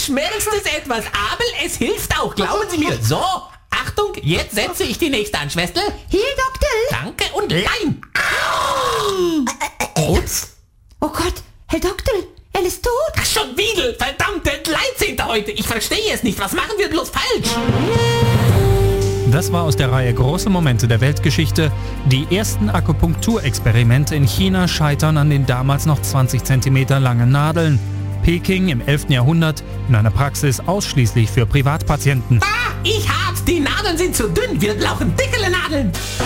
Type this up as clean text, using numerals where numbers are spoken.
schmerzt es etwas, aber es hilft auch, glauben Sie mir. So, Achtung, jetzt setze ich die nächste an, Schwester. Hier, Doktor. Danke und Leim. Ups. Oh Gott, Herr Doktor, er ist tot. Ach, schon wieder, verdammt, der 13. heute. Ich verstehe es nicht, was machen wir bloß falsch? Das war aus der Reihe Große Momente der Weltgeschichte. Die ersten Akupunkturexperimente in China scheitern an den damals noch 20 cm langen Nadeln. Peking im 11. Jahrhundert in einer Praxis ausschließlich für Privatpatienten. Ich hab's, die Nadeln sind zu dünn, wir brauchen dickere Nadeln.